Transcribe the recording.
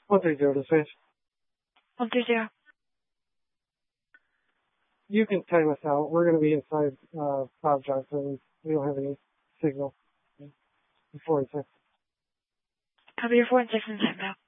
130 to Fish. 130. You can time us out. We're going to be inside Bob Johnson. We don't have any signal. 4 and 6. Copy your 4 and 6 in time now.